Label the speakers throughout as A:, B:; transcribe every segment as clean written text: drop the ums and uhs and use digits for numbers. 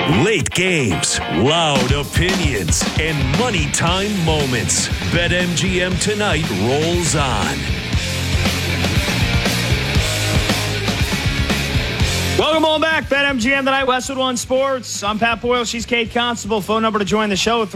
A: Late games, loud opinions, and money time moments. BetMGM tonight rolls on.
B: Welcome on back. BetMGM tonight, Westwood One Sports. I'm Pat Boyle. She's Kate Constable. Phone number to join the show,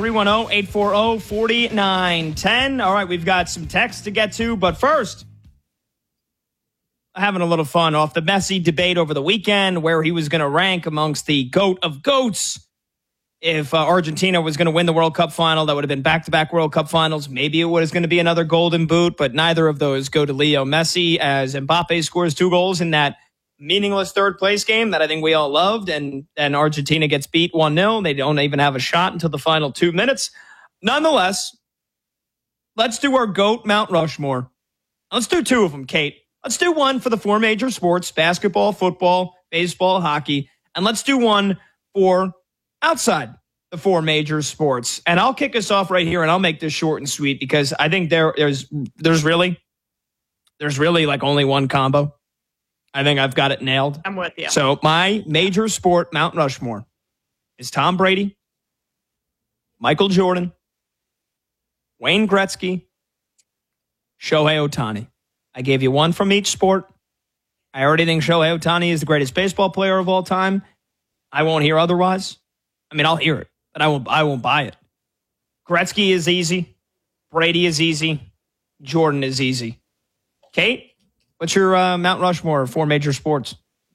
B: 310-840-4910. All right, we've got some text to get to, but first, having a little fun off the messy debate over the weekend where he was going to rank amongst the GOAT of GOATs. If Argentina was going to win the World Cup final, that would have been back-to-back World Cup finals. Maybe it was going to be another golden boot, but neither of those go to Leo Messi as Mbappe scores 2 goals in that meaningless third-place game that I think we all loved, and Argentina gets beat 1-0. They don't even have a shot until the final 2 minutes. Nonetheless, let's do our GOAT Mount Rushmore. Let's do 2 of them, Kate. Let's do one for the 4 major sports, basketball, football, baseball, hockey, and let's do one for outside the 4 major sports. And I'll kick us off right here, and I'll make this short and sweet because I think there's really like only one combo. I think I've got it nailed.
C: I'm with you.
B: So my major sport Mount Rushmore is Tom Brady, Michael Jordan, Wayne Gretzky, Shohei Ohtani. I gave you one from each sport. I already think Shohei Ohtani is the greatest baseball player of all time. I won't hear otherwise. I mean, I'll hear it, but I won't buy it. Gretzky is easy. Brady is easy. Jordan is easy. Kate, what's your Mount Rushmore of 4 major sports?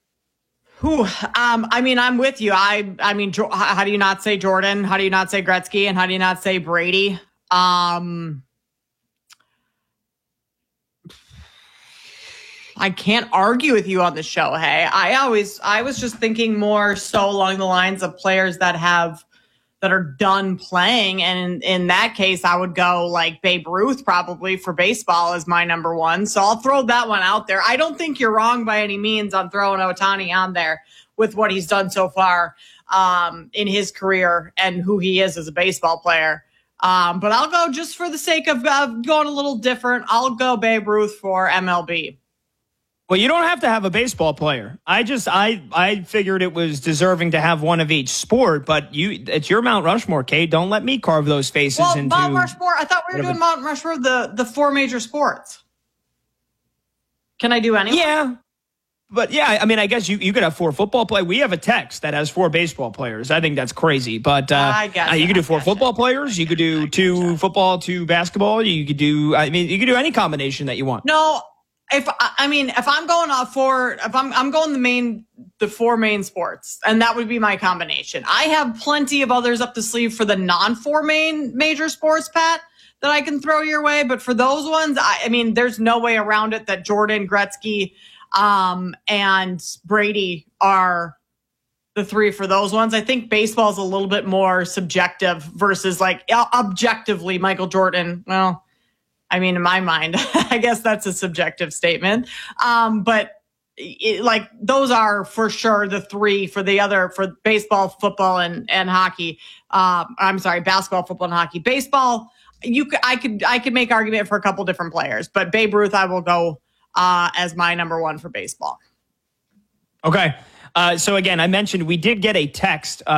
C: I mean, I'm with you. I mean, how do you not say Jordan? How do you not say Gretzky? And how do you not say Brady? I can't argue with you on the show. Hey, I was just thinking more so along the lines of players that are done playing. And in that case, I would go like Babe Ruth probably for baseball as my number 1. So I'll throw that one out there. I don't think you're wrong by any means on throwing Ohtani on there with what he's done so far in his career and who he is as a baseball player. But I'll go just for the sake of going a little different. I'll go Babe Ruth for MLB.
B: Well, you don't have to have a baseball player. I figured it was deserving to have one of each sport, but it's your Mount Rushmore, Kate. Don't let me carve those faces into
C: Mount Rushmore. I thought we were doing Mount Rushmore, the 4 major sports. Can I do anyone?
B: Yeah. But yeah, I mean, I guess you could have 4 football players. We have a text that has 4 baseball players. I think that's crazy. But
C: I guess
B: you could do 4 football players. You could do 2 football, 2 basketball. You could do any combination that you want.
C: No. If I'm going I'm going the 4 main sports, and that would be my combination. I have plenty of others up the sleeve for the non-4 main major sports, Pat, that I can throw your way. But for those ones, I mean, there's no way around it that Jordan, Gretzky, and Brady are the 3 for those ones. I think baseball is a little bit more subjective versus like objectively Michael Jordan. Well, I mean, in my mind, I guess that's a subjective statement. But those are for sure the 3 for baseball, football, and hockey. I'm sorry, basketball, football, and hockey. Baseball, I could make argument for a couple different players, but Babe Ruth, I will go as my number 1 for baseball.
B: Okay. So again, I mentioned we did get a text